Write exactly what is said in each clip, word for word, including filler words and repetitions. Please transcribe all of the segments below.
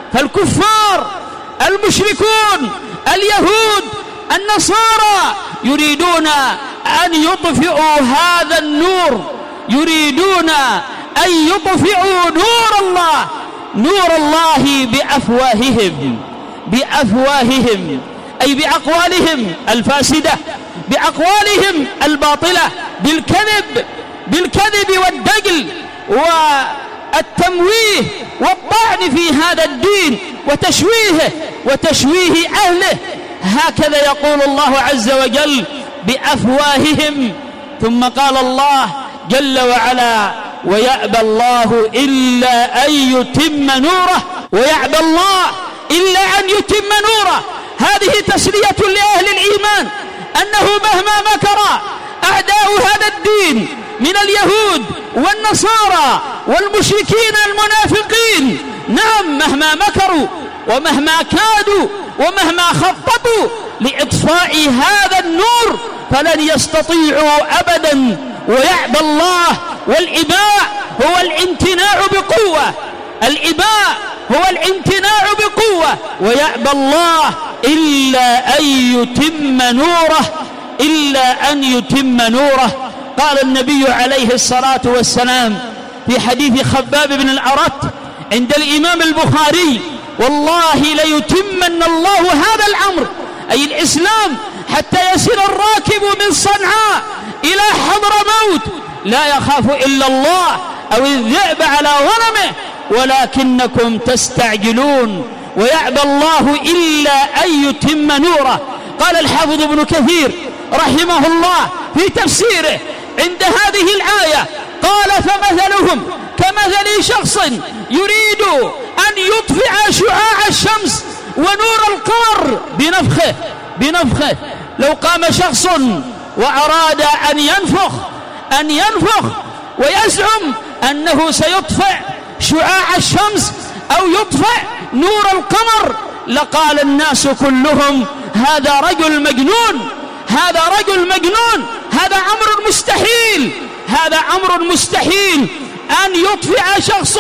فالكفار المشركون اليهود النصارى يريدون أن يطفئوا هذا النور، يريدون أن يطفئوا نور الله نور الله بأفواههم بأفواههم أي بأقوالهم الفاسدة، بأقوالهم الباطلة، بالكذب بالكذب والدجل والتمويه والطعن في هذا الدين وتشويهه وتشويه أهله. هكذا يقول الله عز وجل بأفواههم. ثم قال الله جل وعلا: ويأبى الله إلا أن يتم نوره ويأبى الله إلا أن يتم نوره. هذه تسلية لأهل الإيمان أنه مهما مكر أعداء هذا الدين من اليهود والنصارى والمشركين المنافقين، نعم مهما مكروا ومهما كادوا ومهما خططوا لإطفاء هذا النور فلن يستطيعوا أبدا. ويأبى الله، والإباء هو الامتناع بقوة، الإباء هو الامتناع بقوة. ويأبى الله إلا أن يتم نوره إلا أن يتم نوره. قال النبي عليه الصلاة والسلام في حديث خباب بن الأرت عند الإمام البخاري: والله ليتمن الله هذا الأمر، أي الإسلام، حتى يسير الراكب من صنعاء إلى حضرموت لا يخاف إلا الله أو الذئب على غنمه ولكنكم تستعجلون. ويأبى الله إلا أن يتم نوره. قال الحافظ ابن كثير رحمه الله في تفسيره عند هذه الآية، قال: فمثلهم كمثل شخص يريد أن يطفئ شعاع الشمس ونور القمر بنفخه بنفخه لو قام شخص وأراد أن ينفخ أن ينفخ ويزعم أنه سيطفئ شعاع الشمس أو يطفئ نور القمر لقال الناس كلهم: هذا رجل مجنون، هذا رجل مجنون، هذا أمر مستحيل، هذا أمر مستحيل أن يطفئ شخص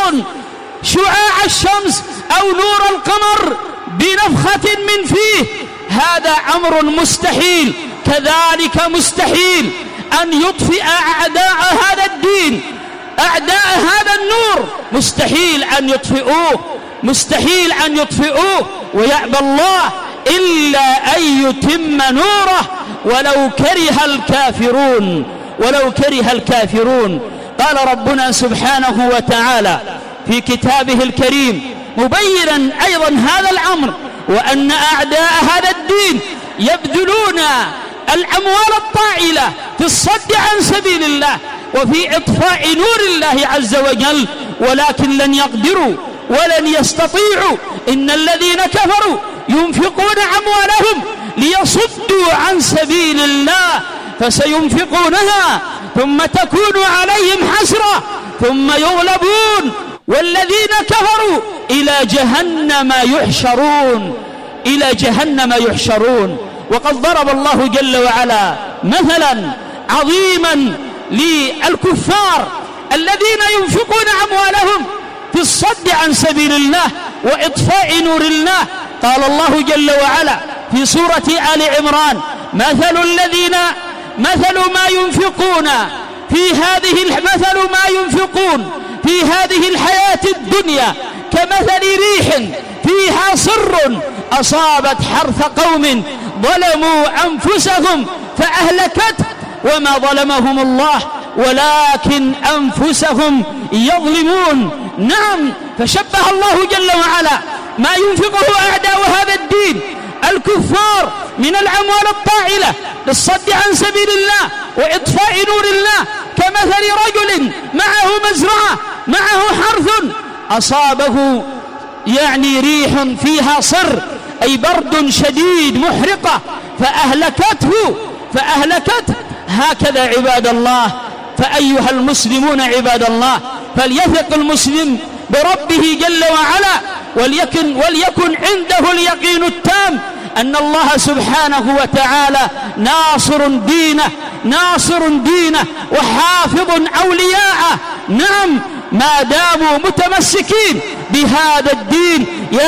شعاع الشمس أو نور القمر بنفخة من فيه، هذا أمر مستحيل. كذلك مستحيل أن يطفئ أعداء هذا الدين، أعداء هذا النور، مستحيل أن يطفئوه، مستحيل أن يطفئوه. ويأبى الله إلا أن يتم نوره ولو كره الكافرون ولو كره الكافرون. قال ربنا سبحانه وتعالى في كتابه الكريم مبينا أيضا هذا الأمر: وأن أعداء هذا الدين يبذلون الأموال الطائلة في الصد عن سبيل الله وفي إطفاء نور الله عز وجل، ولكن لن يقدروا ولن يستطيعوا. إن الذين كفروا ينفقون أموالهم ليصدوا عن سبيل الله فسينفقونها ثم تكون عليهم حسرة ثم يغلبون والذين كفروا إلى جهنم يحشرون إلى جهنم يحشرون. وقد ضرب الله جل وعلا مثلا عظيما للكفار الذين ينفقون أموالهم في الصد عن سبيل الله وإطفاء نور الله. قال الله جل وعلا في سورة آل عمران: مثل الذين مثل ما ينفقون في هذه مثل ما ينفقون في هذه الحياة الدنيا كمثل ريح فيها صر أصابت حرث قوم ظلموا أنفسهم فأهلكته وما ظلمهم الله ولكن أنفسهم يظلمون. نعم، فشبه الله جل وعلا ما ينفقه أعداء هذا الدين الكفار من الأموال الطائلة للصد عن سبيل الله وإطفاء نور الله كمثل رجل معه مزرعة معه حرث أصابه يعني ريح فيها صر أي برد شديد محرقة فأهلكته فأهلكته هكذا عباد الله. فأيها المسلمون عباد الله، فليثق المسلم بربه جل وعلا وليكن, وليكن عنده اليقين التام أن الله سبحانه وتعالى ناصر دينه ناصر دينه وحافظ أولياءه. نعم، ما داموا متمسكين بهذا الدين.